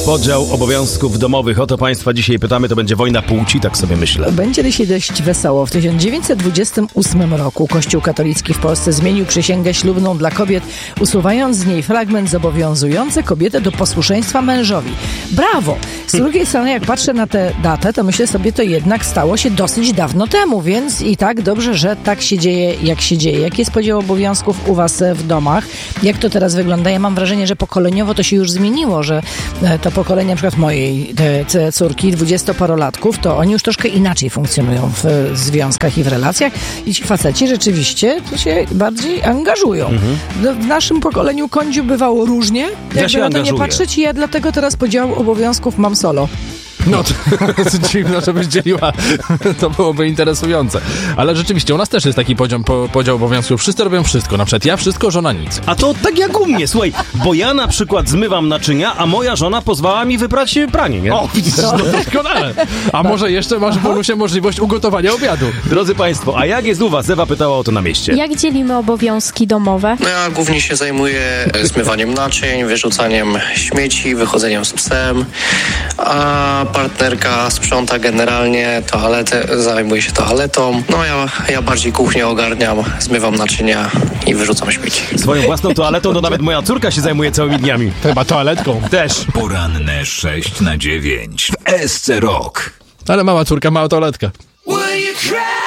Podział obowiązków domowych. O to państwa dzisiaj pytamy. To będzie wojna płci, tak sobie myślę. Będzie dzisiaj dość wesoło. W 1928 roku Kościół katolicki w Polsce zmienił przysięgę ślubną dla kobiet, usuwając z niej fragment zobowiązujący kobietę do posłuszeństwa mężowi. Brawo! Z drugiej strony, jak patrzę na tę datę, to myślę sobie, to jednak stało się dosyć dawno temu, więc i tak dobrze, że tak się dzieje, jak się dzieje. Jaki jest podział obowiązków u was w domach? Jak to teraz wygląda? Ja mam wrażenie, że pokoleniowo to się już zmieniło, że to pokolenie na przykład mojej córki, 20-parolatków, to oni już troszkę inaczej funkcjonują w związkach i w relacjach i ci faceci rzeczywiście to się bardziej angażują. W naszym pokoleniu kądziu bywało różnie, jakby na to nie patrzeć, i ja dlatego teraz podział obowiązków mam solo. No, to dziwne, żebyś dzieliła. To byłoby interesujące. Ale rzeczywiście, u nas też jest taki podział obowiązków. Wszyscy robią wszystko. Na przykład ja wszystko, żona nic. A to tak jak u mnie, słuchaj, bo ja na przykład zmywam naczynia, a moja żona pozwala mi wyprać pranie, nie? O, widzisz, no doskonale. A może jeszcze masz, Bolusie, możliwość ugotowania obiadu. Drodzy państwo, a jak jest u was? Ewa pytała o to na mieście. Jak dzielimy obowiązki domowe? No ja głównie się zajmuję zmywaniem naczyń, wyrzucaniem śmieci, wychodzeniem z psem, a partnerka sprząta generalnie toaletę, zajmuje się toaletą. No ja bardziej kuchnię ogarniam, zmywam naczynia i wyrzucam śmieci. Swoją własną toaletą, no nawet moja córka się zajmuje całymi dniami. Chyba toaletką. Też. Poranne 6-9 w SC Rock. Ale mała córka, mała toaletka. Will you cry?